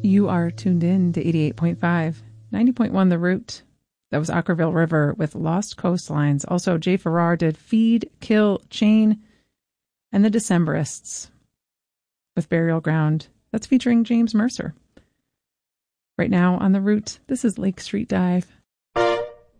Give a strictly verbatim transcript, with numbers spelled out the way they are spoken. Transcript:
You are tuned in to eighty-eight point five, ninety point one The Root. That was Ockerville River with Lost Coastlines. Also, Jay Farrar did Feed, Kill, Chain, and The Decemberists with Burial Ground. That's featuring James Mercer. Right now on The Root, this is Lake Street Dive.